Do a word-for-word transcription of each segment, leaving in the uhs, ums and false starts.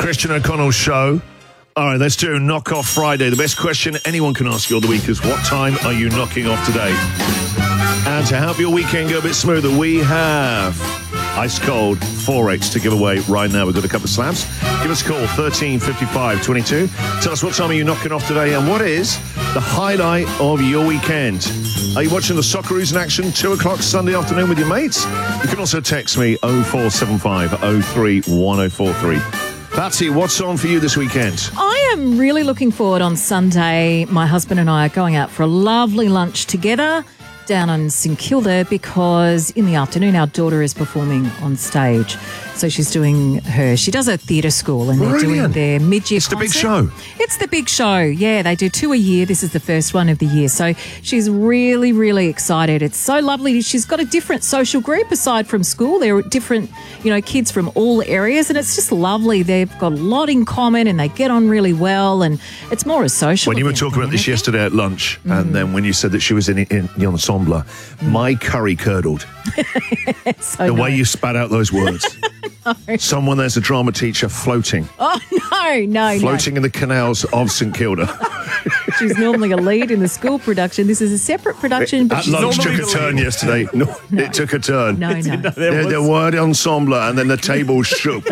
Christian O'Connell Show. All right, let's do Knock Off Friday. The best question anyone can ask you all the week is, what time are you knocking off today? And to help your weekend go a bit smoother, we have ice cold Forex to give away right now. We've got a couple of slabs. Give us a call, thirteen fifty-five twenty-two. Tell us what time are you knocking off today and what is the highlight of your weekend. Are you watching the Socceroos in action, two o'clock Sunday afternoon with your mates? You can also text me oh four seven five oh three one oh four three. Patsy, what's on for you this weekend? I am really looking forward on Sunday. My husband and I are going out for a lovely lunch together down in St Kilda because in the afternoon our daughter is performing on stage. So she's doing her, she does a theatre school and they're Brilliant. doing their mid-year It's the big concert. show. It's the big show, yeah. They do two a year. This is the first one of the year. So she's really, really excited. It's so lovely. She's got a different social group aside from school. There are different, you know, kids from all areas and it's just lovely. They've got a lot in common and they get on really well and it's more a social When you were event talking than about this anything. yesterday at lunch, mm. and then when you said that she was in, in the ensemble, mm. my curry curdled. So the no. way you spat out those words. No. Someone there's a drama teacher floating. Oh, no, no, Floating no. in the canals of St Kilda. She's normally a lead in the school production. This is a separate production. But At she's lunch took normally a the turn lead. yesterday. No, No. It took a turn. No, no. The, the word ensemble and then the table shook.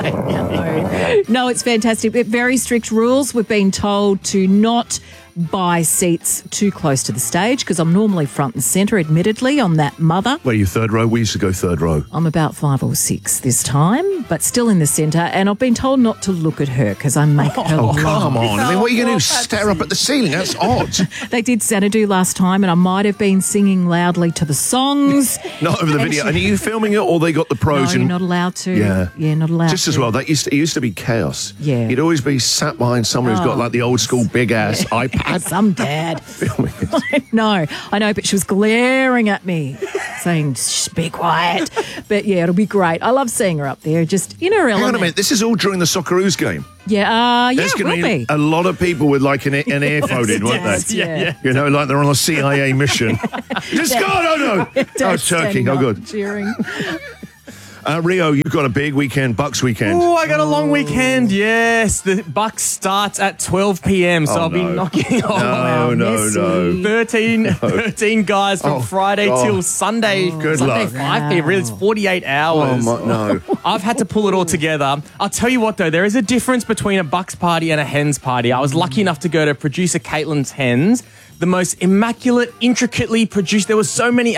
no. No, it's fantastic. But very strict rules. We've been told to not buy seats too close to the stage because I'm normally front and centre, admittedly, on that mother. Where you third row? We used to go third row. I'm about five or six this time, but still in the centre. And I've been told not to look at her because I make her Oh, laugh. come on. I mean, what are you going to do? Stare up at the ceiling? That's odd. They did Xanadu last time and I might have been singing loudly to the songs. Not over the And video. she- And are you filming it or they got the No, pros you're in? not allowed to. Yeah. Yeah, not allowed Just to. as well, that used to, it used to be chaos. Yeah. You'd always be sat behind someone who's got Oh, like the old school big ass iPad. Some dad. filming it. No, I know, but she was glaring at me, saying, shh, be quiet. But yeah, it'll be great. I love seeing her up there, just in her Hang element. on a minute. This is all during the Socceroos game. Yeah, uh, yeah, There's it going will to be. be a lot of people with like an, an earphone in, won't Dads, they? yeah. yeah. You know, like they're on a C I A mission. Just go, no, no. Oh, Dads Turkey. standing Oh, up, good. Cheering. Uh, Rio, you've got a big weekend, Bucks weekend. Oh, I got a long weekend. Yes, the Bucks starts at twelve p.m. So Oh, I'll be no. knocking on No, no, Messi. no. thirteen, thirteen guys from Oh, Friday God. till Sunday. Good Sunday luck. five p.m. Really, it's forty-eight Oh, hours. my, no. I've had to pull it all together. I'll tell you what, though, there is a difference between a Bucks party and a Hens party. I was lucky enough to go to producer Caitlin's Hens. The most immaculate, intricately produced. There were so many